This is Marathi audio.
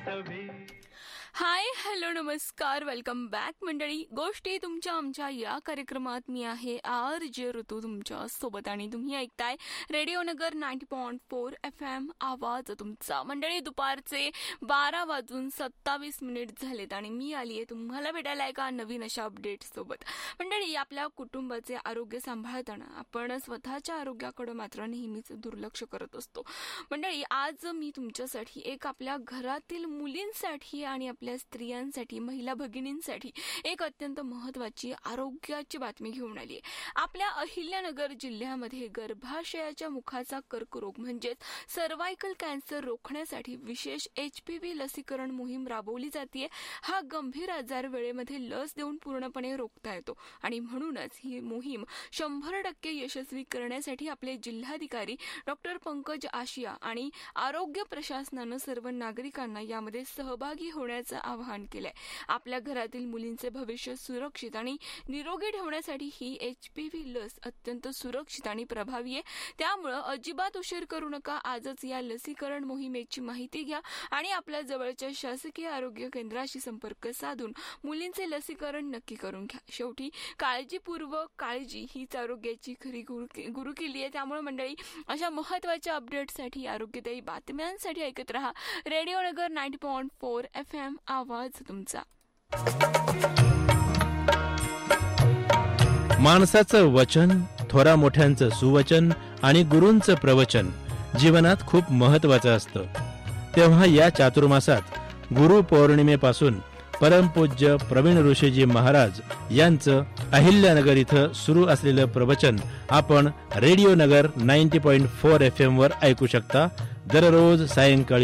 हाय हॅलो नमस्कार वेलकम बॅक मंडळी. गोष्टी तुमच्या आमच्या या कार्यक्रमात मी आहे RJ ऋतू तुमच्या सोबत आणि तुम्ही ऐकताय रेडिओ नगर 90.4 FM आवाज तुमचा. मंडळी दुपारचे 12:27 झालेत आणि मी आली आहे तुम्हाला भेटायला एका नवीन अशा अपडेट सोबत. मंडळी आपल्या कुटुंबाचे आरोग्य सांभाळताना आपण स्वतःच्या आरोग्याकडे मात्र नेहमीच दुर्लक्ष करत असतो. मंडळी आज मी तुमच्यासाठी एक आपल्या घरातील मुलींसाठी आणि आपल्या स्त्रियांसाठी महिला भगिनींसाठी एक अत्यंत महत्त्वाची आरोग्याची बातमी घेऊन आली आहे. आपल्या अहिल्यानगर जिल्ह्यामध्ये गर्भाशयाच्या मुखाचा कर्करोग म्हणजेच सर्वायकल कॅन्सर रोखण्यासाठी विशेष HPV लसीकरण मोहीम राबवली जाते. हा गंभीर आजार वेळेमध्ये लस देऊन पूर्णपणे रोखता येतो आणि म्हणूनच ही मोहीम 100% यशस्वी करण्यासाठी आपले जिल्हाधिकारी डॉक्टर पंकज आशिया आणि आरोग्य प्रशासनानं सर्व नागरिकांना यामध्ये सहभागी होण्याचं आवाहन केलंय. आपल्या घरातील मुलींचे भविष्य सुरक्षित आणि निरोगी ठेवण्यासाठी ही HPV लस अत्यंत सुरक्षित आणि प्रभावी आहे. त्यामुळे अजिबात उशीर करू नका. आजच या लसीकरण मोहिमेची माहिती घ्या आणि आपल्या जवळच्या शासकीय आरोग्य केंद्राशी संपर्क साधून मुलींचे लसीकरण नक्की करून घ्या. शेवटी काळजीपूर्वक काळजी हीच आरोग्याची खरी गुरुकिल्ली आहे. त्यामुळे मंडळी अशा महत्त्वाच्या अपडेटसाठी आरोग्यदायी बातम्यांसाठी ऐकत रहा रेडिओ नगर 90.4 FM आवाज तुमचा. माणसाचं वचन, थोरा मोठ्यांचं सुवचन आणि गुरूंचं प्रवचन जीवनात खूप महत्वाचं असतं. तेव्हा या चातुर्मासात गुरु पौर्णिमेपासून परमपूज्य प्रवीण ऋषीजी महाराज यांचं अहिल्यानगर इथं सुरू असलेलं प्रवचन आपण रेडिओ नगर 90.4 FM वर ऐकू शकता दररोज सायंकाळी